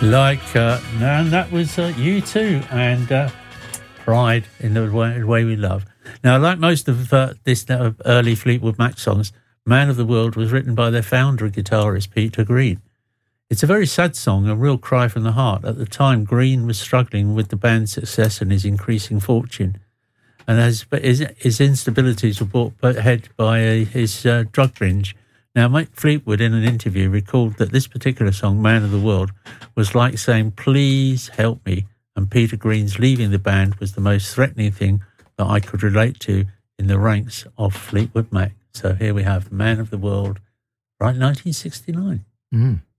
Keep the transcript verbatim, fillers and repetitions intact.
Like, uh, and that was uh, U two and uh, Pride in the way, the way We Love. Now, like most of uh, this uh, early Fleetwood Mac songs, Man of the World was written by their founder and guitarist, Peter Green. It's a very sad song, a real cry from the heart. At the time, Green was struggling with the band's success and his increasing fortune. And as his, his instabilities were brought ahead by uh, his uh, drug binge. Now, Mick Fleetwood, in an interview, recalled that this particular song, Man of the World, was like saying, please help me. And Peter Green's leaving the band was the most threatening thing that I could relate to in the ranks of Fleetwood Mac. So here we have Man of the World, right, nineteen sixty-nine. Mm.